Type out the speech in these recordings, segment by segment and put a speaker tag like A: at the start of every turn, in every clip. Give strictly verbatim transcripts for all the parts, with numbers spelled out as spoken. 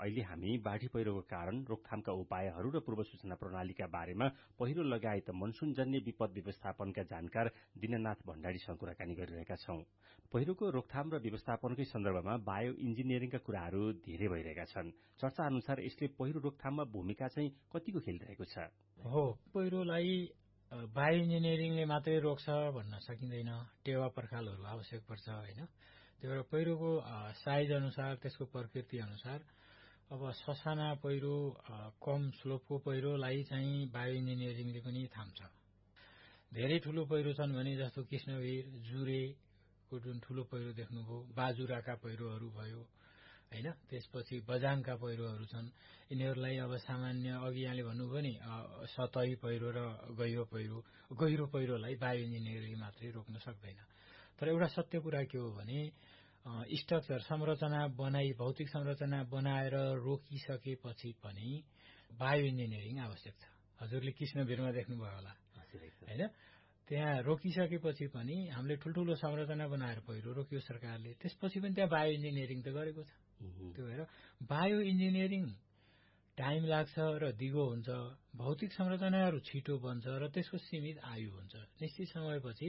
A: अहिले हामी बाढी पहिरोको कारण रोकथामका उपायहरू र पूर्व सूचना प्रणालीका बारेमा पहिरो लगायत मनसूनजन्य विपद व्यवस्थापनका जानकार दीननाथ भण्डारीसँग कुराकानी गरिरहेका छौं। पहिरोको रोकथाम र व्यवस्थापनकै सन्दर्भमा बायो इन्जिनियरिङका कुराहरू धेरै भइरहेका छन्। चर्चा अनुसार यसले पहिरो रोकथाममा भूमिका चाहिँ कतिको खेलिरहेको छ?
B: हो, पहिरोलाई बायो इन्जिनियरिङले मात्रै रोक्छ भन्न सकिँदैन। टेवा पर्खालहरू आवश्यक पर्छ, होइन? त्यही भएर पहिरोको साइज अनुसार, त्यसको प्रकृति अनुसार अब ससाना पहिरो, कम स्लोपको पहिरोलाई चाहिँ बायो इन्जिनियरिङले पनि थाम्छ। धेरै ठूलो पहिरो छन् भने जस्तो कृष्णवीर, जुरेको जुन ठूलो पहिरो देख्नुभयो, बाजुराका पहिरोहरू भयो, होइन? त्यसपछि बजाङका पहिरोहरू छन्। यिनीहरूलाई अब सामान्य अघि यहाँले भन्नुभयो नि सतही पहिरो र गहिरो पहिरो, गहिरो पहिरोलाई बायो इन्जिनियरिङले मात्रै रोक्न सक्दैन। तर एउटा सत्य कुरा के हो भने स्ट्रक्चर संरचना बनाई भौतिक संरचना बनाएर रोकिसकेपछि पनि बायो इन्जिनियरिङ आवश्यक छ। हजुरले कृष्णवीरमा देख्नुभयो होला, होइन? त्यहाँ रोकिसकेपछि पनि हामीले ठूल्ठूलो संरचना बनाएर पहिरो रोक्यो सरकारले, त्यसपछि पनि त्यहाँ बायो इन्जिनियरिङ त गरेको छ। त्यो भएर बायो इन्जिनियरिङ टाइम लाग्छ र दिगो हुन्छ। भौतिक संरचनाहरू छिटो बन्छ र त्यसको सीमित आयु हुन्छ। निश्चित समयपछि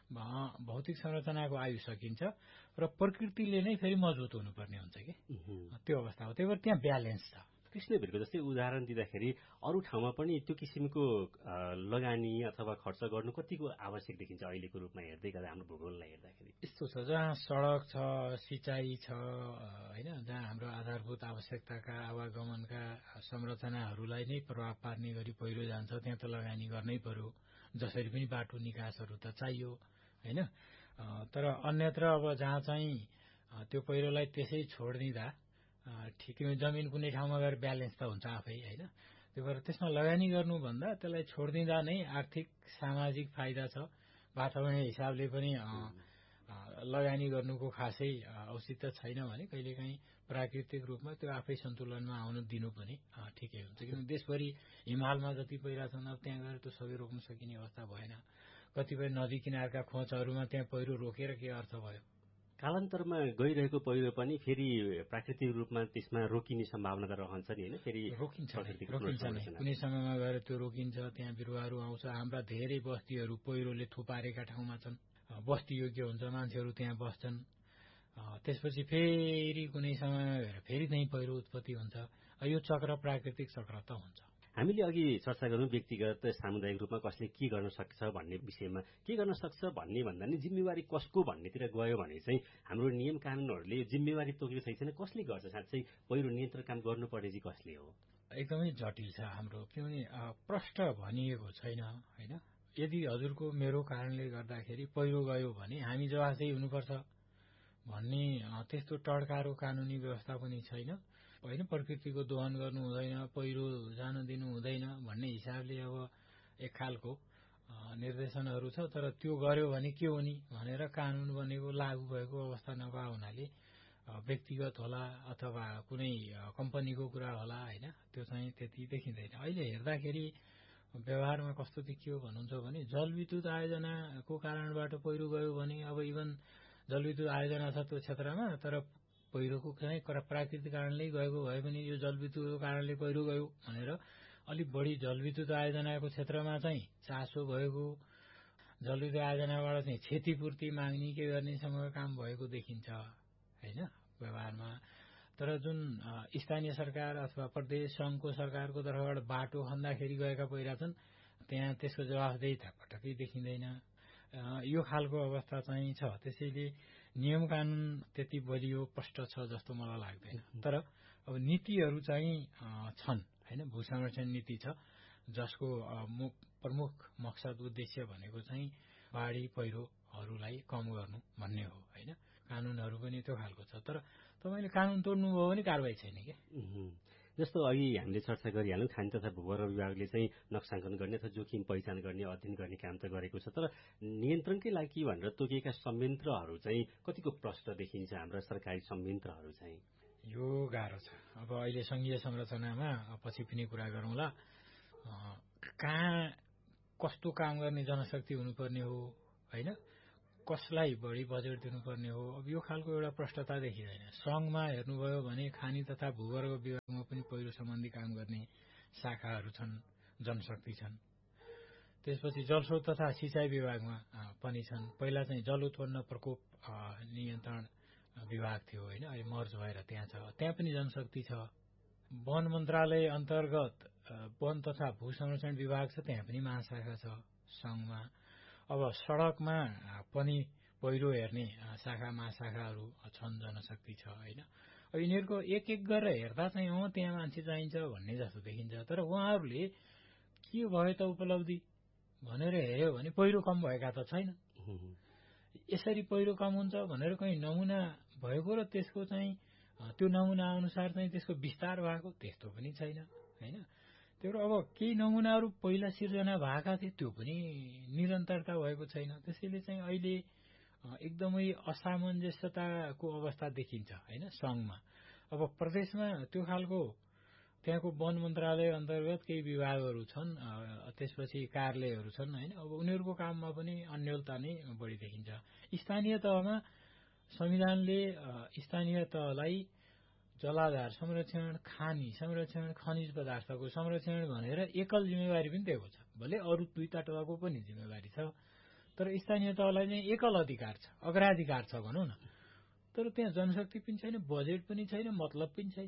B: भौतिक संरचनाको आयु सकिन्छ र प्रकृतिले नै फेरि मजबुत हुनुपर्ने हुन्छ कि त्यो अवस्था हो। त्यही भएर त्यहाँ ब्यालेन्स छ।
A: कृष्णवीरको जस्तै उदाहरण दिँदाखेरि अरू ठाउँमा पनि त्यो किसिमको लगानी अथवा खर्च गर्नु कतिको आवश्यक देखिन्छ अहिलेको रूपमा हेर्दै गर्दा हाम्रो भूगोललाई हेर्दाखेरि?
B: यस्तो छ, जहाँ सड़क छ, सिँचाइ छ, होइन, जहाँ हाम्रो आधारभूत आवश्यकताका आवागमनका संरचनाहरूलाई नै प्रभाव पार्ने गरी पहिरो जान्छ, त्यहाँ त लगानी गर्नै पर्यो। जसरी पनि बाटो निकासहरू त चाहियो, होइन? तर अन्यत्र अब जहाँ चाहिँ त्यो पहिरोलाई त्यसै छोडिदिँदा ठिकै जमिन कुनै ठाउँमा गएर ब्यालेन्स त हुन्छ आफै, होइन? त्यही भएर त्यसमा लगानी गर्नुभन्दा त्यसलाई छोडिदिँदा नै आर्थिक सामाजिक फाइदा छ। वातावरणीय हिसाबले पनि लगानी गर्नुको खासै औचित्य छैन भने कहिलेकाहीँ प्राकृतिक रूपमा त्यो आफै सन्तुलनमा आउन दिनु पनि ठिकै हुन्छ। किनभने देशभरि हिमालमा जति पहिरा छन् अब त्यहाँ गएर त्यो सबै रोक्न सकिने अवस्था भएन। कतिपय नदी किनारका खोजहरूमा त्यहाँ पहिरो रोकेर के अर्थ भयो?
A: कालान्तरमा गइरहेको पहिरो पनि फेरि प्राकृतिक रूपमा त्यसमा रोकिने सम्भावना त रहन्छ नि, होइन? फेरि
B: रोकिन्छ रोकिन्छ नै, कुनै समयमा गएर त्यो रोकिन्छ। त्यहाँ बिरुवाहरू आउँछ। हाम्रा धेरै बस्तीहरू पहिरोले थुपारेका ठाउँमा छन्, बस्ती योग्य हुन्छ, मान्छेहरू त्यहाँ बस्छन्। त्यसपछि फेरि कुनै समयमा गएर फेरि त्यही पहिरो उत्पत्ति हुन्छ। यो चक्र प्राकृतिक चक्र त हुन्छ।
A: हामीले अघि चर्चा गर्यौं व्यक्तिगत सामुदायिक रूपमा कसले के गर्न सक्छ भन्ने विषयमा। के गर्न सक्छ भन्ने भन्दा नि जिम्मेवारी कसको भन्नेतिर गयो भने चाहिँ हाम्रो नियम कानूनहरूले जिम्मेवारी तोकेको छैन। कसले गर्छ साँच्चै पहिरो नियन्त्रण काम गर्नुपर्ने चाहिँ कसले हो?
B: एकदमै जटिल छ हाम्रो, किनभने प्रष्ट भनिएको छैन, होइन? यदि हजुरको मेरो कारणले गर्दाखेरि पहिरो गयो भने हामी जवाफदेही हुनुपर्छ भन्ने त्यस्तो टड्कारो कानूनी व्यवस्था पनि छैन, होइन? प्रकृतिको दोहन गर्नु हुँदैन, पहिरो जान दिनु हुँदैन भन्ने हिसाबले अब एक खालको निर्देशनहरू छ। तर त्यो गर्यो भने के हो नि भनेर कानून बनेको लागू भएको अवस्था नभए हुनाले व्यक्तिगत होला अथवा कुनै कम्पनीको कुरा होला, होइन? त्यो चाहिँ त्यति देखिँदैन। अहिले हेर्दाखेरि व्यवहारमा कस्तो देखियो भन्नुहुन्छ भने जलविद्युत आयोजनाको कारणबाट पहिरो गयो भने अब इभन जलविद्युत आयोजना छ त्यो क्षेत्रमा, तर पहिरोको चाहिँ प्राकृतिक कारणले गएको भए पनि यो जलविद्युतको कारणले पहिरो गयो भनेर अलिक बढी जलविद्युत आयोजनाको क्षेत्रमा चाहिँ चासो भएको, जलविद्युत आयोजनाबाट चाहिँ क्षतिपूर्ति माग्ने के गर्नेसँग काम भएको देखिन्छ, होइन? व्यवहारमा। तर जुन स्थानीय सरकार अथवा प्रदेश संघको सरकारको तर्फबाट बाटो खन्दाखेरि गएका पहिरा छन् त्यहाँ त्यसको जवाफदेहीता पटक्कै देखिँदैन। यो खालको अवस्था चाहिँ छ। त्यसैले नियम कानून त्यति बलियो प्रष्ट छ जस्तो मलाई लाग्दैन। तर अब नीतिहरू चाहिँ छन्, होइन? भू संरक्षण नीति छ जसको प्रमुख मकसद उद्देश्य भनेको चाहिँ बाढी पहिरोहरूलाई कम गर्नु भन्ने हो, होइन? कानूनहरू पनि त्यो खालको छ। तर तपाईँले कानून तोड्नुभयो भने कारवाही छैन के।
A: जस्तो अघि हामीले चर्चा गरिहाल्यौँ, खानी तथा भूगर्भ विभागले चाहिँ नक्साङ्कन गर्ने अथवा जोखिम पहिचान गर्ने अध्ययन गर्ने काम त गरेको छ। तर नियन्त्रणकै लागि भनेर तोकिएका संयन्त्रहरू चाहिँ कतिको प्रष्ट देखिन्छ हाम्रा सरकारी संयन्त्रहरू चाहिँ?
B: यो गाह्रो छ। अब अहिले संघीय संरचनामा पछि पनि कुरा गरौँला, कहाँ कस्तो काम गर्ने जनशक्ति हुनुपर्ने हो, होइन? कसलाई बढी बजेट दिनुपर्ने हो, अब यो खालको एउटा प्रष्टता देखिँदैन। सङ्घमा हेर्नुभयो भने खानी तथा भूवर्ग विभागमा पनि पहिरो सम्बन्धी काम गर्ने शाखाहरू छन्, जनशक्ति छन्। त्यसपछि जलस्रोत तथा सिँचाइ विभागमा पनि छन्। पहिला चाहिँ जल उत्पन्न प्रकोप नियन्त्रण विभाग थियो होइन, अहिले मर्ज भएर त्यहाँ छ, त्यहाँ पनि जनशक्ति छ। वन मन्त्रालय अन्तर्गत वन तथा भू संरक्षण विभाग छ, त्यहाँ पनि महाशाखा छ सङ्घमा। अब सड़कमा पनि पहिरो हेर्ने शाखा महाशाखाहरू छन्, जनशक्ति छ होइन। अब यिनीहरूको एक एक गरेर हेर्दा चाहिँ अँ त्यहाँ मान्छे चाहिन्छ भन्ने जस्तो देखिन्छ। तर उहाँहरूले के भयो त उपलब्धि भनेर हेऱ्यो भने पहिरो कम भएका त छैन। यसरी पहिरो कम हुन्छ भनेर कहीँ नमुना भएको र त्यसको चाहिँ त्यो नमुना अनुसार चाहिँ त्यसको विस्तार भएको त्यस्तो पनि छैन होइन। त्यही भएर अब केही नमुनाहरू पहिला सिर्जना भएका थिए, त्यो पनि निरन्तरता भएको छैन। त्यसैले चाहिँ अहिले एकदमै असामञ्जस्यताको अवस्था देखिन्छ होइन सङ्घमा। अब प्रदेशमा त्यो खालको त्यहाँको वन मन्त्रालय अन्तर्गत केही विभागहरू छन्, त्यसपछि कार्यालयहरू छन् होइन। अब उनीहरूको काममा पनि अन्योलता नै बढी देखिन्छ। स्थानीय तहमा संविधानले स्थानीय तहलाई जलाधार संरक्षण, खानी संरक्षण, खनिज पदार्थको संरक्षण भनेर एकल जिम्मेवारी पनि दिएको छ। भले अरू दुईटा तहको पनि जिम्मेवारी छ, तर स्थानीय तहलाई चाहिँ एकल अधिकार छ, अग्राधिकार छ भनौँ न। तर त्यहाँ जनशक्ति पनि छैन, बजेट पनि छैन, मतलब पनि छैन।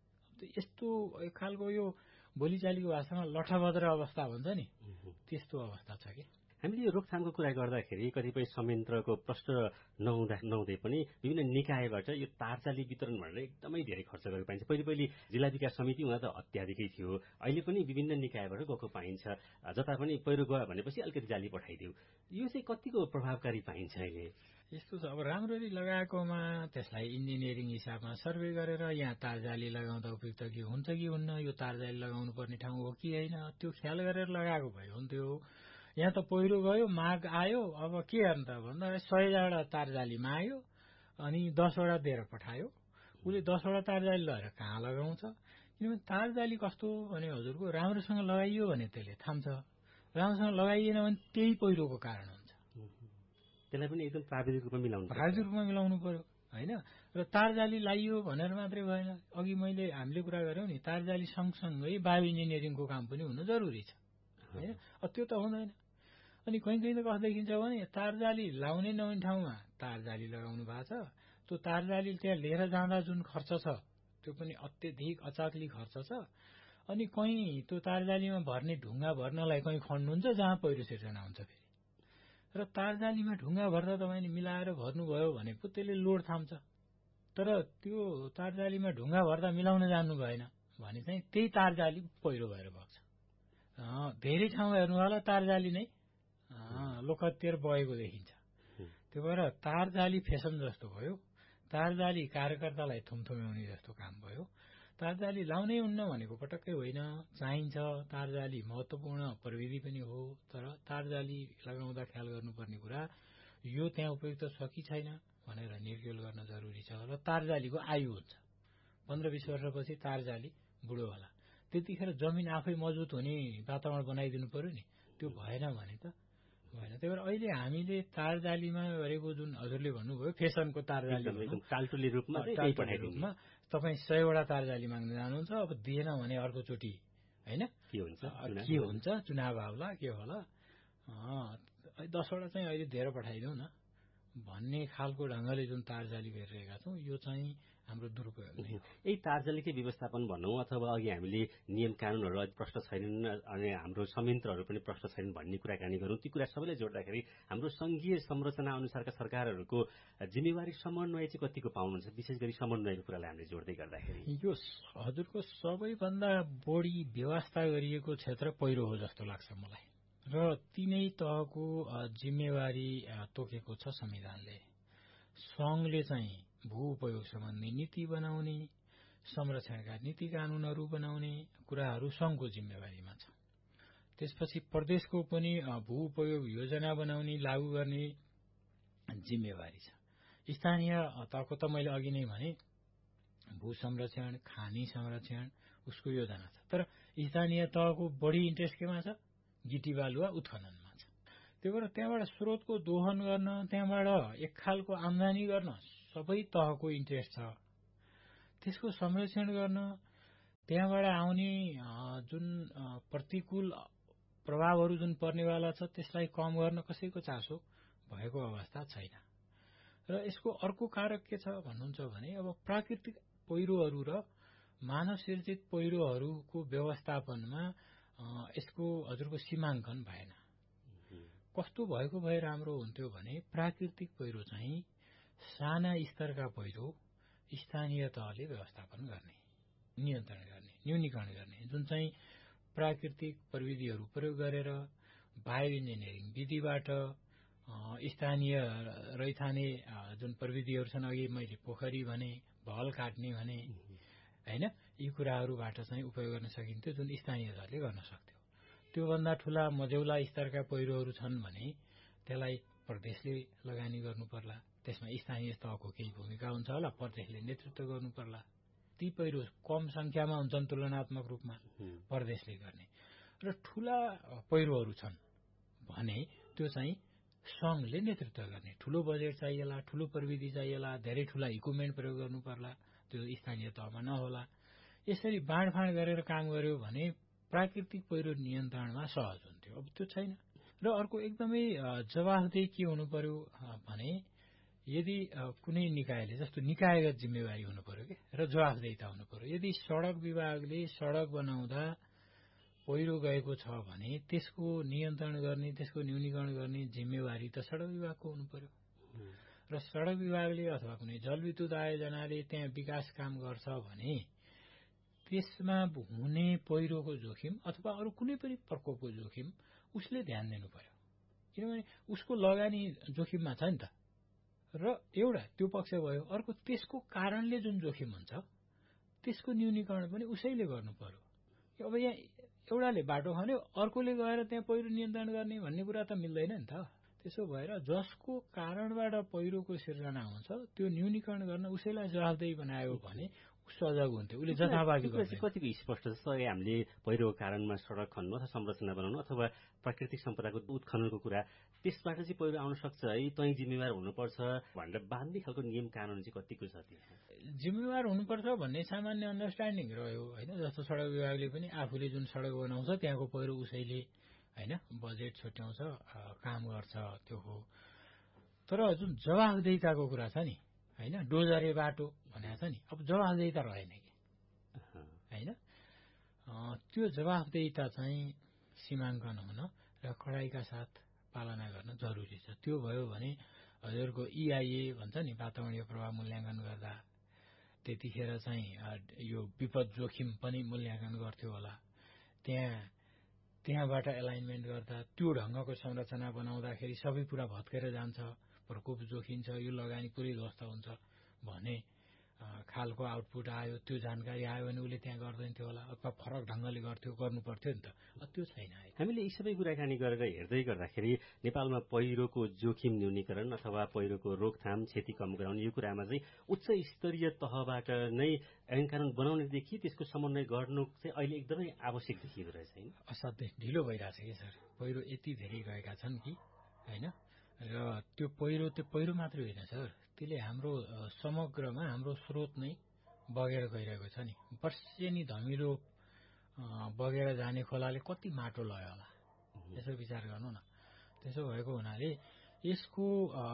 B: यस्तो एक खालको यो बोलीचालीको भाषामा लठभद्र अवस्था भन्छ नि, त्यस्तो अवस्था छ कि।
A: हामीले यो रोकथामको कुरा गर्दाखेरि कतिपय संयन्त्रको प्रश्न नहुँदा नहुँदै पनि विभिन्न निकायबाट यो तारजाली वितरण भनेर एकदमै धेरै खर्च गरेको पाइन्छ। पहिले पहिले जिल्ला विकास समिति हुँदा त अत्याधिकै थियो, अहिले पनि विभिन्न निकायबाट गएको पाइन्छ। जता पनि पहिरो गयो भनेपछि अलिकति जाली पठाइदियो, यो चाहिँ कतिको प्रभावकारी पाइन्छ अहिले?
B: यस्तो छ, अब राम्ररी लगाएकोमा त्यसलाई इन्जिनियरिङ हिसाबमा सर्वे गरेर यहाँ तारजाली लगाउँदा उपयुक्त कि हुन्छ कि हुन्न, यो तारजाली लगाउनु पर्ने ठाउँ हो कि होइन, त्यो ख्याल गरेर लगाएको भए हुन्थ्यो। यहाँ त पहिरो गयो, माग आयो, अब के गर्नु त भन्दा सयवटा तारजाली माग्यो अनि दसवटा दिएर पठायो। उसले दसवटा तारजाली लगेर कहाँ लगाउँछ? किनभने तारजाली कस्तो भने हजुरको राम्रोसँग लगाइयो भने त्यसले थाम्छ, राम्रोसँग लगाइएन भने त्यही पहिरोको कारण हुन्छ।
A: त्यसलाई पनि एकदम प्राविधिक रूपमा मिलाउनु
B: प्राविधिक रूपमा मिलाउनु पर्यो होइन। र तारजाली लगाइयो भनेर मात्रै भएन। अघि मैले हामीले कुरा गऱ्यौँ नि, तारजाली सँगसँगै बायो इन्जिनियरिङको काम पनि हुनु जरुरी छ होइन। त्यो त हुँदैन। अनि कहीँ कहीँ त कस्तो देखिन्छ भने तारजाली लाउने नहुने ठाउँमा तारजाली लगाउनु भएको छ, त्यो तारजाली त्यहाँ लिएर जाँदा जुन खर्च छ त्यो पनि अत्यधिक अचाक्ली खर्च छ। अनि कहीँ त्यो तारजालीमा भर्ने ढुङ्गा भर्नलाई कहीँ खन्नुहुन्छ जहाँ पहिरो सिर्जना हुन्छ फेरि। र तारजालीमा ढुङ्गा भर्दा तपाईँले मिलाएर भर्नुभयो भने पो त्यसले लोड थाम्छ। तर त्यो तारजालीमा ढुङ्गा भर्दा मिलाउन जान्नु भएन भने चाहिँ त्यही तारजाली पहिरो भएर बग्छ। धेरै ठाउँमा हेर्नु होला तारजाली नै लोकहत्यार बगेको देखिन्छ। त्यो भएर तारजाली फेसन जस्तो भयो, तारजाली कार्यकर्तालाई थुमथुम्याउने जस्तो काम भयो। तारजाली लाउनै हुन्न भनेको पटक्कै होइन, चाहिन्छ। तारजाली महत्वपूर्ण प्रविधि पनि हो, तर तारजाली लगाउँदा ख्याल गर्नुपर्ने कुरा यो त्यहाँ उपयुक्त छ कि छैन भनेर निर्क्युल गर्न जरुरी छ। र तारजालीको आयु हुन्छ, पन्ध्र बिस वर्षपछि तारजाली बुढो होला। त्यतिखेर जमिन आफै मजबुत हुने वातावरण बनाइदिनु पर्यो नि, त्यो भएन भने त भएन। त्यही भएर अहिले हामीले तारजालीमा गरेको जुन हजुरले भन्नुभयो फेसनको तारजाली
A: टालटुली रूपमा
B: रूपमा तपाईँ सयवटा तारजाली माग्न जानुहुन्छ, अब दिएन भने अर्कोचोटि होइन
A: के हुन्छ
B: के हुन्छ चुनाव आउला के होला, दसवटा चाहिँ अहिले दिएर पठाइदिउँ न भन्ने खालको ढङ्गले जुन तारजाली गरिरहेका छौँ, यो चाहिँ हाम्रो दुरुपयोग नै हो।
A: यही तारजालीकै व्यवस्थापन भनौँ अथवा अघि हामीले नियम कानूनहरू अझ प्रष्ट छैनन् अनि हाम्रो संयन्त्रहरू पनि प्रष्ट छैनन् भन्ने कुराकानी गरौँ। ती कुरा सबैले जोड्दाखेरि हाम्रो संघीय संरचना अनुसारका सरकारहरूको जिम्मेवारी समन्वय चाहिँ कतिको पाउनुहुन्छ, विशेष गरी समन्वयको कुरालाई हामीले जोड्दै गर्दाखेरि?
B: यो हजुरको सबैभन्दा बढी व्यवस्था गरिएको क्षेत्र पहिरो हो जस्तो लाग्छ मलाई। र तीनै तहको जिम्मेवारी तोकेको छ संविधानले। संघले चाहिँ भू उपयोग सम्बन्धी नीति बनाउने, संरक्षणका नीति कानूनहरू बनाउने कुराहरू संघको जिम्मेवारीमा छ। त्यसपछि प्रदेशको पनि भू उपयोग योजना बनाउने, लागू गर्ने जिम्मेवारी छ। स्थानीय तहको त मैले अघि नै भने भू संरक्षण, खानी संरक्षण उसको योजना छ। तर स्थानीय तहको बढी इन्ट्रेस्ट केमा छ? गिटी बालुवा उत्खननमा छ। त्यो भएर त्यहाँबाट स्रोतको दोहन गर्न, त्यहाँबाट एक खालको आम्दानी गर्न सबै तहको इन्ट्रेस्ट छ। त्यसको संरक्षण गर्न, त्यहाँबाट आउने जुन प्रतिकूल प्रभावहरू जुन पर्नेवाला छ त्यसलाई कम गर्न कसैको चासो भएको अवस्था छैन। र यसको अर्को कारक के छ भन्नुहुन्छ भने अब प्राकृतिक पहिरोहरू र मानव सिर्जित पहिरोहरूको व्यवस्थापनमा यसको हजुरको सीमाङ्कन भएन। कस्तो भएको भए राम्रो हुन्थ्यो भने प्राकृतिक पहिरो चाहिँ साना स्तरका पहिरो स्थानीय तहले व्यवस्थापन गर्ने, नियन्त्रण गर्ने, न्यूनीकरण गर्ने, जुन चाहिँ प्राकृतिक प्रविधिहरू प्रयोग गरेर बायो इन्जिनियरिङ विधिबाट स्थानीय रैथाने जुन प्रविधिहरू छन्, अघि मैले पोखरी भने, भल काट्ने भने हैन, यी कुराहरूबाट चाहिँ उपयोग गर्न सकिन्थ्यो जुन स्थानीय तहले गर्न सक्थ्यो। त्योभन्दा ठूला मझौला स्तरका पहिरोहरू छन् भने त्यसलाई प्रदेशले लगानी गर्नु पर्ला, त्यसमा स्थानीय तहको केही भूमिका हुन्छ होला, प्रदेशले नेतृत्व गर्नु पर्ला। ती पहिरो कम संख्यामा हुन्छन् तुलनात्मक रूपमा, प्रदेशले गर्ने। र ठूला पहिरोहरू छन् भने त्यो चाहिँ संघले नेतृत्व गर्ने, ठूलो बजेट चाहिएला, ठूलो प्रविधि चाहिएला, धेरै ठूला इक्विपमेन्ट प्रयोग गर्नु पर्ला, त्यो स्थानीय तहमा नहोला। यसरी बाँडफाँड गरेर काम गर्यो भने प्राकृतिक पहिरो नियन्त्रणमा सहज हुन्थ्यो। अब त्यो छैन। र अर्को एकदमै जवाफदेही के हुनु पर्यो भने यदि कुनै निकायले, जस्तो निकायगत जिम्मेवारी हुनु पर्यो के र जवाफदेहिता हुनु पर्यो। यदि सड़क विभागले सड़क बनाउँदा पहिरो गएको छ भने त्यसको नियन्त्रण गर्ने, त्यसको न्यूनीकरण गर्ने जिम्मेवारी त सड़क विभागको हुनु पर्यो। र सड़क विभागले अथवा कुनै जलविद्युत आयोजनाले त्यहाँ विकास काम गर्छ भने त्यसमा हुने पहिरोको जोखिम अथवा अरू कुनै पनि प्रकोपको जोखिम उसले ध्यान दिनु पर्यो, किनभने उसको लगानी जोखिममा छ नि त। र एउटा त्यो पक्ष भयो। अर्को त्यसको कारणले जुन जोखिम हुन्छ त्यसको न्यूनीकरण पनि उसैले गर्नु पर्यो। अब यहाँ एउटाले बाटो खन्यो, अर्कोले गएर त्यहाँ पहिरो नियन्त्रण गर्ने भन्ने कुरा त मिल्दैन नि त। त्यसो भएर जसको कारणबाट पहिरोको सिर्जना हुन्छ त्यो न्यूनीकरण गर्न उसैलाई जवाफदेही बनायो भने सजग हुन्थ्यो, उसले जथाभावी गर्छ।
A: कतिको स्पष्ट छ हामीले पहिरोको कारणमा सड़क खन्नु अथवा संरचना बनाउनु अथवा प्राकृतिक सम्पदाको उत्खननको कुरा, त्यसबाट चाहिँ पहिरो आउन सक्छ है, तै जिम्मेवार हुनुपर्छ भनेर बाँध्ने खालको नियम कानून चाहिँ कतिको छ?
B: जिम्मेवार हुनुपर्छ भन्ने सामान्य अन्डरस्ट्यान्डिङ रह्यो होइन। जस्तो सड़क विभागले पनि आफूले जुन सड़क बनाउँछ त्यहाँको पहिरो उसैले होइन बजेट छुट्याउँछ, काम गर्छ, त्यो हो। तर जुन जवाफदेहिताको कुरा छ नि होइन, डोजरे बाटो भनेको छ नि, अब जवाफदेहिता रहेन कि होइन। त्यो जवाफदेहिता चाहिँ सीमाङ्कन हुन र कडाइका साथ पालना गर्न जरुरी छ। त्यो भयो भने हजुरको इआइए भन्छ नि, वातावरणीय प्रभाव मूल्याङ्कन गर्दा त्यतिखेर चाहिँ यो विपद जोखिम पनि मूल्याङ्कन गर्थ्यो होला। त्यहाँ त्यहाँबाट एलाइनमेन्ट गर्दा त्यो ढंगको संरचना बनाउँदाखेरि सबै कुरा भत्केर जान्छ, प्रकोप जोखिन्छ, यो लगानी पुरै ध्वस्त हुन्छ भने खालको आउटपुट आयो, त्यो जानकारी आयो भने उसले त्यहाँ गर्दैन थियो होला, अथवा फरक ढंगले गर्थ्यो, गर्नु पर्थ्यो नि त। त्यो छैन।
A: हामीले यी सबै कुराकानी गरेर हेर्दै गर्दाखेरि नेपालमा पहिरोको जोखिम न्यूनीकरण अथवा पहिरोको रोकथाम, क्षति कम गराउने यो कुरामा चाहिँ उच्च स्तरीय तहबाट नै ऐन कानून बनाउनेदेखि त्यसको समन्वय गर्नु चाहिँ अहिले एकदमै आवश्यक देखिएको रहेछ हैन।
B: असाध्यै ढिलो भइरहेछ कि सर। पहिरो यति धेरै गएका छन् कि हैन, र त्यो पहिरो त्यो पहिरो मात्रै होइन सर, त्यसले हाम्रो समग्रमा हाम्रो स्रोत नै बगेर गइरहेको छ नि। वर्षेनी धमिलो बगेर जाने खोलाले कति माटो लयो होला, यसो विचार गर्नु न। त्यसो भएको हुनाले यसको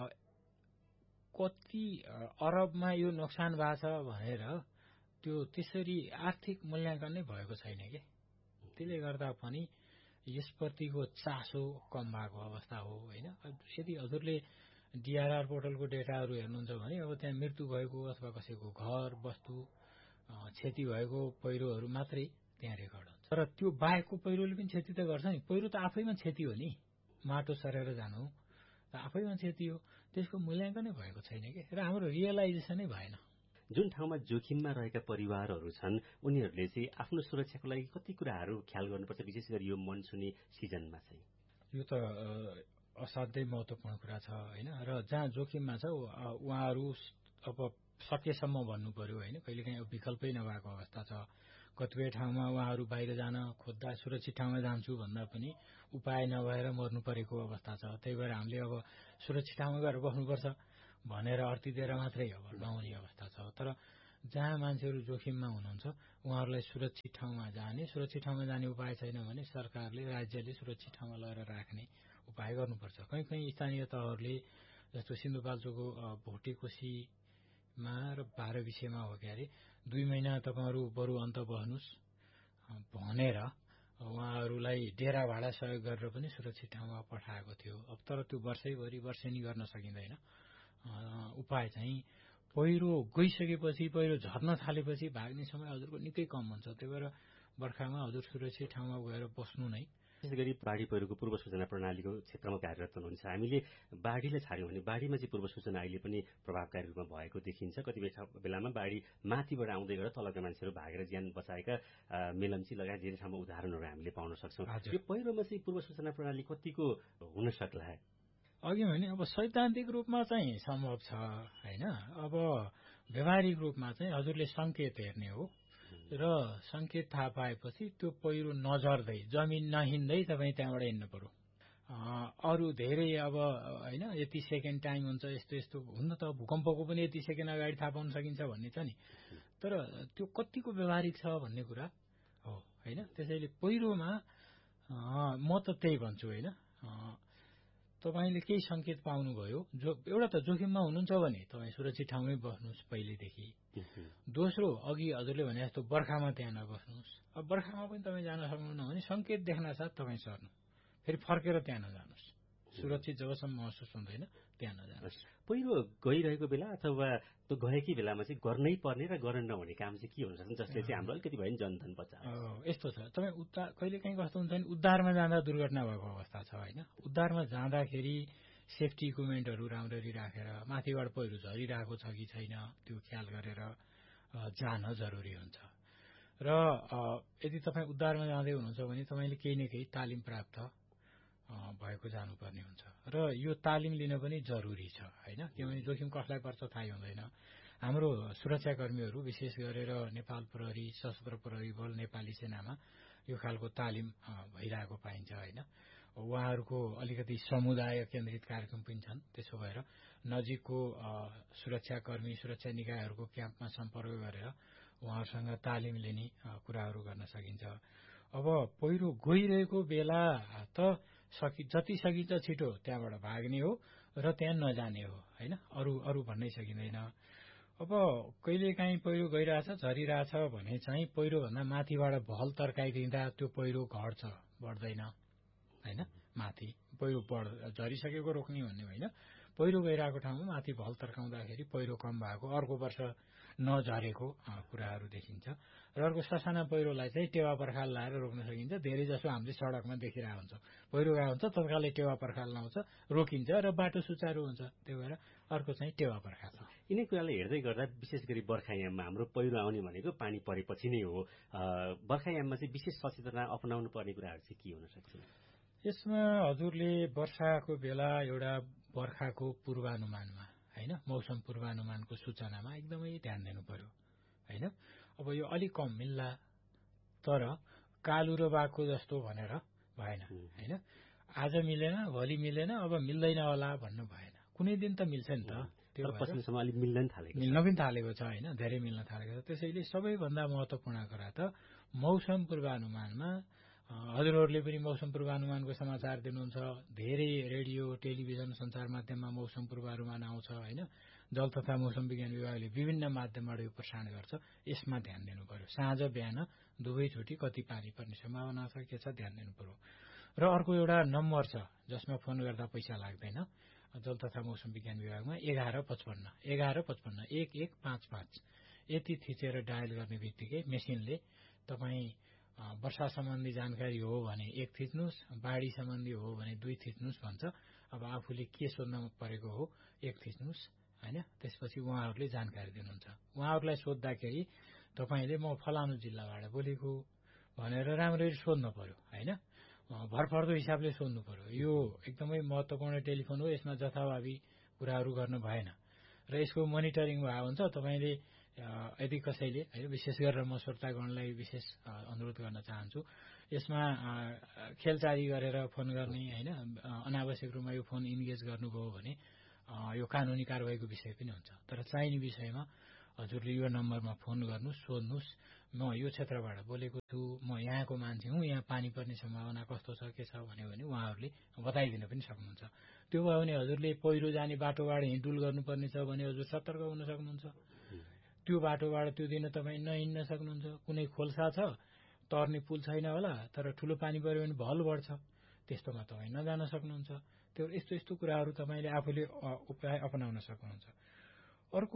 B: कति अरबमा यो नोक्सान भएको छ भनेर त्यो त्यसरी आर्थिक मूल्याङ्कन नै भएको छैन के। त्यसले गर्दा पनि यसप्रतिको चासो कम भएको अवस्था हो होइन। यदि हजुरले डीआरआर पोर्टलको डेटाहरू हेर्नुहुन्छ भने अब त्यहाँ मृत्यु भएको अथवा कसैको घर वस्तु क्षति भएको पहिरोहरू मात्रै त्यहाँ रेकर्ड हुन्छ। तर त्यो बाहेकको पहिरोले पनि क्षति त गर्छ नि। पहिरो त आफैमा क्षति हो नि, माटो सरेर जानु त आफैमा क्षति हो। त्यसको मूल्याङ्कनै भएको छैन के, र हाम्रो रियलाइजेसनै भएन।
A: जुन ठाउँमा जोखिममा रहेका परिवारहरू छन् उनीहरूले चाहिँ आफ्नो सुरक्षाको लागि कति कुराहरू ख्याल गर्नुपर्छ, विशेष गरी यो मनसुनी सिजनमा चाहिँ?
B: यो त असाध्यै महत्वपूर्ण कुरा छ होइन। र जहाँ जोखिममा छ उहाँहरू अब सकेसम्म भन्नु पर्यो होइन, कहिलेकाहीँ विकल्पै नभएको अवस्था छ, कतिपय ठाउँमा उहाँहरू बाहिर जान खोज्दा सुरक्षित ठाउँमा जान्छु भन्दा पनि उपाय नभएर मर्नु परेको अवस्था छ। त्यही भएर हामीले अब सुरक्षित ठाउँमा गएर बस्नुपर्छ भनेर अर्तिदिएर मात्रै अब नहुने अवस्था छ। तर जहाँ मान्छेहरू जोखिममा हुनुहुन्छ उहाँहरूलाई सुरक्षित ठाउँमा जाने सुरक्षित ठाउँमा जाने उपाय छैन भने सरकारले राज्यले सुरक्षित ठाउँमा लगेर राख्ने उपाय गर्नुपर्छ। कहीँ कहीँ स्थानीय तहहरूले जस्तो सिन्धुपाल्चोकको भोटेकोसीमा र बाह्र विषयमा हो कि अरे दुई महिना तपाईँहरू बरु अन्त बस्नुहोस् भनेर उहाँहरूलाई डेरा भाडा सहयोग गरेर पनि सुरक्षित ठाउँमा पठाएको थियो। अब तर त्यो वर्षैभरि वर्षेनी गर्न सकिँदैन। उपाय चाहिँ पहिरो गइसकेपछि पहिरो झर्न थालेपछि भाग्ने समय हजुरको निकै कम हुन्छ। त्यही भएर बर्खामा हजुर सुरक्षित ठाउँमा गएर बस्नु नै।
A: विशेष गरी बाढ़ी पहिरोको पूर्व सूचना प्रणालीको क्षेत्रमा कार्यरत हुनुहुन्छ। हामीले बाढ़ीले छाड्यौं भने बाढ़ीमा चाहिँ पूर्व सूचना अहिले पनि प्रभावकारी रूपमा भएको देखिन्छ। कतिपय बेलामा बाढ़ी माथिबाट आउँदै गरेर तलका मान्छेहरू भागेर ज्यान बचाएका मेलम्ची लगायत धेरै ठाउँमा उदाहरणहरू हामीले पाउन सक्छौं। यो पहिरोमा चाहिँ पूर्व सूचना प्रणाली कतिको हुन सक्ला?
B: अघि भने अब सैद्धान्तिक रूपमा चाहिँ सम्भव छ हैन। अब व्यवहारिक रूपमा चाहिँ हजुरले संकेत हेर्ने हो र संकेत थाहा पाएपछि त्यो पहिरो नझर्दै जमिन नहिँड्दै तपाईँ त्यहाँबाट हिँड्नु पर्यो। अरू धेरै अब हैन यति सेकेन्ड टाइम हुन्छ यस्तो यस्तो हुन त भूकम्पको पनि यति सेकेन्ड अगाडि थाहा पाउन सकिन्छ भन्ने छ नि। तर त्यो कतिको व्यवहारिक छ भन्ने कुरा हो हैन। त्यसैले पहिरोमा म त त्यही भन्छु हैन, तपाईले केही संकेत पाउनुभयो जो एउटा त जोखिममा हुनुहुन्छ भने तपाईँ सुरक्षित ठाउँमै बस्नुहोस् पहिलेदेखि। दोस्रो अघि हजुरले भने जस्तो बर्खामा त्यहाँ नबस्नुहोस्। अब बर्खामा पनि तपाईँ जान सक्नुहुन्न भने संकेत देख्न साथ तपाईँ सर्नु, फेरि फर्केर त्यहाँ नजानुहोस्। सुरक्षित जबसम्म महसुस हुँदैन त्यहाँ नजानुहोस्।
A: पहिरो गइरहेको बेला अथवा त्यो गएकै बेलामा चाहिँ गर्नै पर्ने र गर्न नहुने काम चाहिँ के हुन सक्छ जसले चाहिँ हाम्रो अलिकति भए पनि जनधन बचाओस्?
B: यस्तो छ, तपाईँ उद्धार कहिले काहीँ कस्तो हुन्छ भने उद्धारमा जाँदा दुर्घटना भएको अवस्था छ हैन। उद्धारमा जाँदाखेरि सेफ्टी इक्विपमेन्टहरू राम्ररी राखेर माथिबाट पहिरो झरिरहेको छ कि छैन त्यो ख्याल गरेर जान जरुरी हुन्छ। र यदि तपाईँ उद्धारमा जाँदै हुनुहुन्छ भने तपाईँले केही न केही तालिम प्राप्त भएको जानुपर्ने हुन्छ र यो तालिम लिन पनि जरुरी छ हैन। किनभने जोखिम कसलाई पर्छ थाहै हुँदैन। हाम्रो सुरक्षाकर्मीहरू विशेष गरेर नेपाल प्रहरी, सशस्त्र प्रहरी बल, नेपाली सेनामा यो खालको तालिम भइरहेको पाइन्छ हैन। उहाँहरूको अलिकति समुदाय केन्द्रित कार्यक्रम पनि छन्। त्यसो भएर नजिकको सुरक्षाकर्मी सुरक्षा निकायहरूको क्याम्पमा सम्पर्क गरेर उहाँहरूसँग तालिम लिने कुराहरू गर्न सकिन्छ। अब पहिरो गइरहेको बेला त सकि जति सकिन्छ छिटो त्यहाँबाट भाग्ने हो र त्यहाँ नजाने हो हैन। अरू अरू भन्नै सकिँदैन। अब कहिलेकाहीँ पहिरो गइरहेछ झरिरहेछ भने चाहिँ पहिरो भन्दा माथिबाट भल तर्काइदिँदा त्यो पहिरो घट्छ बढ्दैन हैन। माथि पहिरो बढ झरिसकेको रोक्ने भन्ने होइन, पहिरो गइरहेको ठाउँमा माथि भल तर्काउँदाखेरि पहिरो कम भएको अर्को वर्ष नझरेको कुराहरू देखिन्छ। र अर्को ससाना पहिरोलाई चाहिँ टेवा पर्खाल लाएर रोक्न सकिन्छ। धेरै जसो हामीले सडकमा देखिरहेको हुन्छ, पहिरो गएको हुन्छ तत्कालै टेवा पर्खाल लाउँछ, रोकिन्छ र बाटो सुचारू हुन्छ। त्यही भएर अर्को चाहिँ टेवा पर्खाल।
A: यिनै कुरालाई हेर्दै गर्दा विशेष गरी बर्खायाममा हाम्रो पहिरो आउने भनेको पानी परेपछि नै हो। बर्खायाममा चाहिँ विशेष सचेतना अपनाउनु पर्ने कुराहरू चाहिँ के हुन सक्छ?
B: यसमा हजुरले वर्षाको बेला एउटा बर्खाको पूर्वानुमानमा हैन, मौसम पूर्वानुमानको सूचनामा एकदमै ध्यान दिनु पर्यो हैन। अब यो अलिक कम मिल्ला तर कालु र बाघको जस्तो भनेर भएन हैन। आज मिलेन भोलि मिलेन अब मिल्दैन होला भन्नु भएन। कुनै दिन त मिल्छ नि त।
A: त्यो पछिसम्म अलि मिल्न थालेको
B: मिल्न पनि थालेको छ हैन, धेरै मिल्न थालेको छ। त्यसैले सबैभन्दा महत्त्वपूर्ण कुरा त मौसम पूर्वानुमानमा हजुरहरूले पनि मौसम पूर्वानुमानको समाचार दिनुहुन्छ। धेरै रेडियो टेलिभिजन सञ्चार माध्यममा मौसम पूर्वानुमान आउँछ हैन। जल तथा मौसम विज्ञान विभागले विभिन्न माध्यमबाट यो प्रसारण गर्छ। यसमा ध्यान दिनु पर्यो। साँझ बिहान दुवैचोटि कति पानी पर्ने सम्भावना छ के छ ध्यान दिनु पर्यो। र अर्को एउटा नम्बर छ जसमा फोन गर्दा पैसा लाग्दैन जल तथा मौसम विज्ञान विभागमा एघार पचपन्न एघार पचपन्न एक एक पाँच पाँच यति थिचेर डायल गर्ने बित्तिकै मेसिनले तपाईँ वर्षा सम्बन्धी जानकारी हो भने एक थिच्नुहोस्, बाढ़ी सम्बन्धी हो भने दुई थिच्नुहोस् भन्छ। अब आफूले के सोध्न परेको हो एक थिच्नुहोस् हैन। त्यसपछि उहाँहरूले जानकारी दिनुहुन्छ। उहाँहरूलाई सोद्धाखेरि तपाईले म फलानु जिल्लाबाट बोलेको भनेर राम्ररी सोध्नु पर्यो हैन। भरपर्दो हिसाबले सोध्नु पर्यो। यो एकदमै महत्त्वपूर्ण टेलिफोन हो। यसमा जथाभावी कुराहरू गर्नु भएन र यसको मोनिटरिङ भयो हुन्छ। तपाईले यदि कसैले है विशेष गरेर म श्रोतागणलाई विशेष अनुरोध गर्न चाहन्छु, यसमा खेलचारी गरेर फोन गर्ने होइन अनावश्यक रूपमा यो फोन इन्गेज गर्नुभयो भने यो कानूनी कारबाहीको विषय पनि हुन्छ। तर चाहिने विषयमा हजुरले यो नम्बरमा फोन गर्नुहोस्, सोध्नुहोस्, म यो क्षेत्रबाट बोलेको छु, म यहाँको मान्छे हुँ, यहाँ पानी पर्ने सम्भावना कस्तो छ के छ भन्यो भने उहाँहरूले बताइदिन पनि सक्नुहुन्छ। त्यो भयो भने हजुरले पहिरो जाने बाटोबाट हिँडुल गर्नुपर्ने छ भने हजुर सतर्क हुन सक्नुहुन्छ। त्यो बाटोबाट त्यो दिन तपाईँ नहिँड्न सक्नुहुन्छ। कुनै खोल्सा छ, तर्ने पुल छैन होला, तर ठूलो पानी पर्यो भने भल बढ्छ, त्यस्तोमा तपाईँ नजान सक्नुहुन्छ। त्यो यस्तो यस्तो कुराहरू तपाईँले आफूले उपाय अपनाउन सक्नुहुन्छ। अर्को,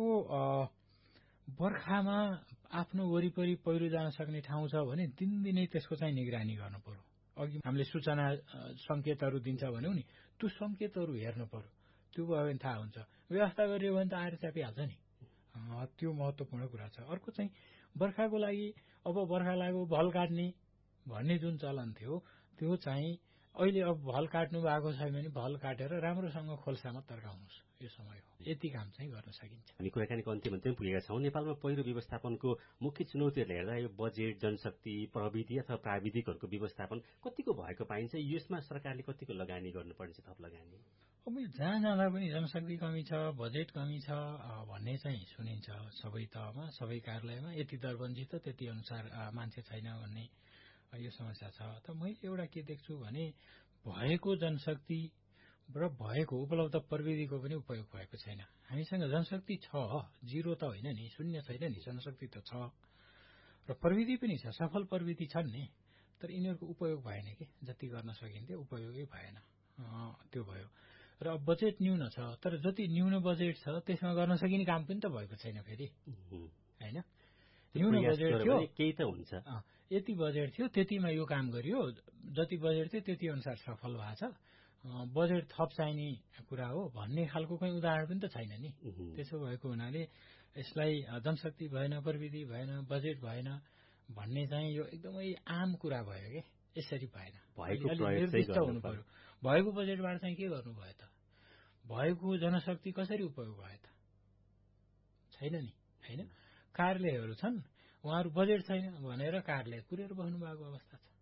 B: बर्खामा आफ्नो वरिपरि पहिरो जान सक्ने ठाउँ छ भने दिनदिनै त्यसको चाहिँ निगरानी गर्नु पर्यो। अघि हामीले सूचना संकेतहरू दिन्छ भन्यौं नि, त्यो संकेतहरू हेर्नु पर्यो। त्यो भयो भने थाहा हुन्छ। व्यवस्था गरियो भने त आएर च्यापिहाल्छ नि। त्यो महत्वपूर्ण कुरा छ। अर्को चाहिँ बर्खाको लागि अब बर्खा लाग्यो भल काट्ने भन्ने जुन चलन थियो, त्यो चाहिँ अहिले अब भल काट्नु भएको छैन भने भल काटेर राम्रोसँग खोल्सामा तर्काउनुहोस्, यो समय हो। यति काम चाहिँ गर्न सकिन्छ।
A: हामी कुराकानीको अन्तिम अन्तिम पुगेका छौँ। नेपालमा पहिरो व्यवस्थापनको मुख्य चुनौतीहरूले हेर्दा यो बजेट, जनशक्ति, प्रविधि अथवा प्राविधिकहरूको व्यवस्थापन कतिको भएको पाइन्छ? यसमा सरकारले कतिको लगानी गर्नुपर्ने छ, थप लगानी?
B: अब जहाँ जाँदा पनि जनशक्ति कमी छ, बजेट कमी छ भन्ने चाहिँ सुनिन्छ सबै तहमा, सबै कार्यालयमा। यति दरबन्दी त त्यति अनुसार मान्छे छैन भन्ने यो समस्या छ। त मैले एउटा के देख्छु भने भएको जनशक्ति र भएको उपलब्ध प्रविधिको पनि उपयोग भएको छैन। हामीसँग जनशक्ति छ, जिरो त होइन नि, शून्य छैन नि, जनशक्ति त छ र प्रविधि पनि छ, सफल प्रविधि छन् नि, तर यिनीहरूको उपयोग भएन कि जति गर्न सकिन्थ्यो उपयोगै भएन। त्यो भयो। र बजेट न्यून छ, तर जति न्यून बजेट छ त्यसमा गर्न सकिने काम पनि त भएको छैन फेरि, होइन? न्यून बजेट थियो
A: केही त हुन्छ,
B: यति बजेट थियो त्यतिमा यो काम गरियो, जति बजेट थियो त्यति अनुसार सफल भएको छ, बजेट थप चाहिने कुरा हो भन्ने खालको कुनै उदाहरण पनि त छैन नि। त्यसो भएको हुनाले यसलाई जनशक्ति भएन, प्रविधि भएन, बजेट भएन भन्ने चाहिँ यो एकदमै आम कुरा भयो के। यसरी भएन, निर्दिष्ट हुनु पर्यो। भएको बजेटबाट चाहिँ के गर्नुभयो त? भएको जनशक्ति कसरी उपयोग भयो त? छैन नि, होइन? कार्यालयहरू छन्, उहाँहरू बजेट छैन भनेर कार्यालय पुर्याएर बस्नु भएको अवस्था छ।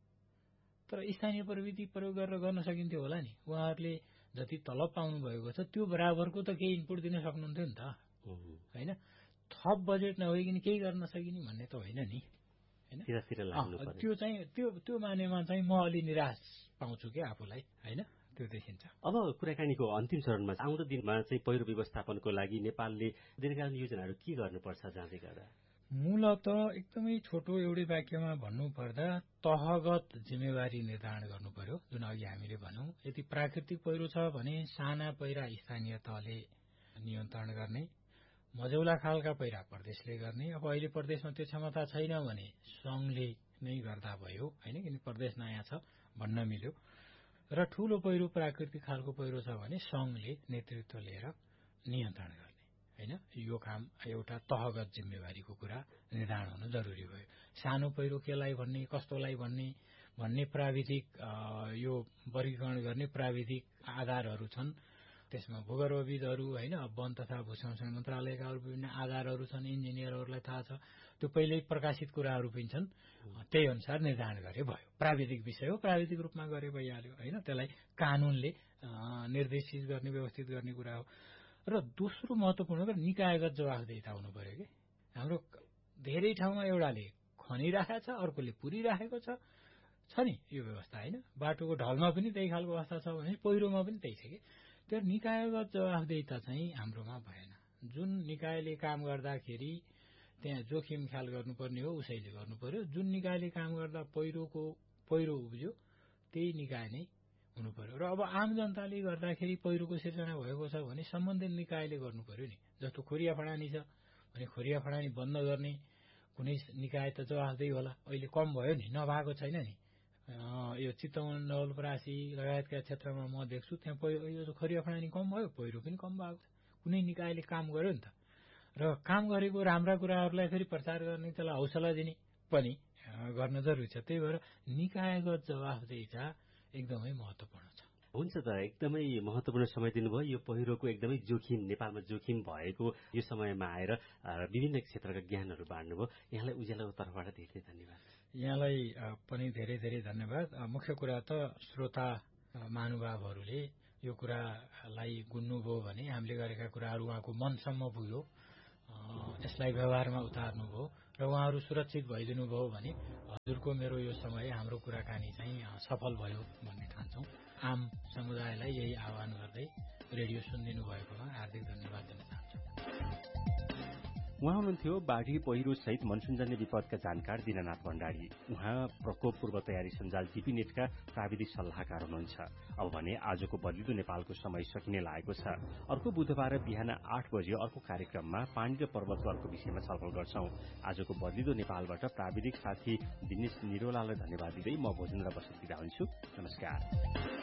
B: तर स्थानीय प्रविधि प्रयोग गरेर गर्न सकिन्थ्यो होला नि। उहाँहरूले जति तलब पाउनु भएको छ त्यो बराबरको त केही इनपुट दिन सक्नुहुन्थ्यो नि त, होइन? थप बजेट नभइकन केही गर्न सकिने भन्ने त होइन नि, होइन? त्यो चाहिँ त्यो त्यो मानेमा चाहिँ म अलि निराश पाउँछु क्या आफूलाई, होइन? त्यो देखिन्छ।
A: अब कुराकानीको अन्तिम चरणमा आउँदो दिनमा चाहिँ पहिरो व्यवस्थापनको लागि नेपालले दीर्घकालीन योजनाहरू के गर्नुपर्छ जाँदै गर्दा?
B: मूलत एकदमै छोटो एउटै वाक्यमा भन्नुपर्दा तहगत जिम्मेवारी निर्धारण गर्नु पर्यो, जुन अघि हामीले भनौं। यदि प्राकृतिक पहिरो छ भने साना पहिरा स्थानीय तहले नियन्त्रण गर्ने, मझौला खालका पहिरा प्रदेशले गर्ने। अब अहिले प्रदेशमा त्यो क्षमता छैन भने संघले नै गर्दा भयो, होइन? किन प्रदेश नयाँ छ भन्न मिल्यो। र ठूलो पहिरो प्राकृतिक खालको पहिरो छ भने संघले नेतृत्व लिएर नियन्त्रण गर्ने, होइन? यो काम एउटा तहगत जिम्मेवारीको कुरा निर्धारण हुन जरुरी भयो। सानो पहिरो केलाई भन्ने, कस्तोलाई भन्ने भन्ने प्राविधिक यो वर्गीकरण गर्ने प्राविधिक आधारहरू छन्। त्यसमा भूगर्भविदहरू, होइन, वन तथा भू संरक्षण मन्त्रालयका अरू विभिन्न आधारहरू छन्, इन्जिनियरहरूलाई थाहा छ। त्यो पहिल्यै प्रकाशित कुराहरू पनि छन्, त्यही अनुसार निर्धारण गरे भयो। प्राविधिक विषय हो, प्राविधिक रूपमा गरे भइहाल्यो, होइन? त्यसलाई कानूनले निर्देशित गर्ने, व्यवस्थित गर्ने कुरा हो। र दोस्रो महत्वपूर्ण कुरा निकायगत जवाफदेहिता हुनु पर्यो कि। हाम्रो धेरै ठाउँमा एउटाले खनिराखेको छ, अर्कोले पुरिराखेको छ छ नि यो व्यवस्था, होइन? बाटोको ढलमा पनि त्यही खालको अवस्था छ भने पहिरोमा पनि त्यही छ कि। त्यो निकायगत जवाफदेहिता चाहिँ हाम्रोमा भएन। जुन निकायले काम गर्दाखेरि त्यहाँ जोखिम ख्याल गर्नुपर्ने हो उसैले गर्नु पर्यो। जुन निकायले काम गर्दा पहिरोको पहिरो उब्ज्यो त्यही निकाय नै हुनु पर्यो। र अब आम जनताले गर्दाखेरि पहिरोको सिर्जना भएको छ भने सम्बन्धित निकायले गर्नु पर्यो नि। जस्तो खोरिया फडानी छ भने खोरिया फडानी बन्द गर्ने कुनै निकाय त जवाफदेही होला। अहिले कम भयो नि, नभएको छैन नि। यो चितवन, नवलपरासी लगायतका क्षेत्रमा म देख्छु त्यहाँ पहिरो खोरिया फडानी कम भयो, पहिरो पनि कम भएको छ। कुनै निकायले काम गर्यो नि त। र काम गरेको राम्रा कुराहरूलाई फेरि प्रचार गर्ने, त्यसलाई हौसला दिने पनि गर्न जरुरी छ। त्यही भएर निकायगत जवाफदेहिता एकदमै महत्वपूर्ण छ।
A: हुन्छ त, एकदमै महत्वपूर्ण समय दिनुभयो। यो पहिरोको एकदमै जोखिम, नेपालमा जोखिम भएको यो समयमा आएर विभिन्न क्षेत्रका ज्ञानहरू बाँड्नुभयो। यहाँलाई उज्यालोको तर्फबाट धेरै धन्यवाद।
B: यहाँलाई पनि धेरै धेरै धन्यवाद। मुख्य कुरा त श्रोता महानुभावहरूले यो कुरालाई गुन्नुभयो भने हामीले गरेका कुराहरू उहाँको मनसम्म पुग्यो, यसलाई व्यवहारमा उतार्नुभयो र उहाँहरू सुरक्षित भइदिनु भयो भने हजुरको मेरो यो समय हाम्रो कुराकानी चाहिँ सफल भयो भन्ने ठान्छौँ। आम समुदायलाई यही आह्वान गर्दै रेडियो सुनिदिनु भएकोमा हार्दिक धन्यवाद दिन चाहन्छु।
A: उहाँ हुनुहुन्थ्यो बाढी पहिरो सहित मनसुनजन्य विपदका जानकार दीननाथ भण्डारी। उहाँ प्रकोप पूर्व तयारी सञ्जाल टिपी नेटका प्राविधिक सल्लाहकार हुनुहुन्छ। अब भने आजको बदलिदो नेपालको समय सकिने लागेको छ। अर्को बुधबार बिहान आठ बजे अर्को कार्यक्रममा पानी र पर्वतवारको विषयमा छलफल गर्छौं। आजको बदलिदो नेपालबाट प्राविधिक साथी दिनेश निरोलालाई धन्यवाद दिँदै म भोजन र बसत बिदा हुन्छु। नमस्कार।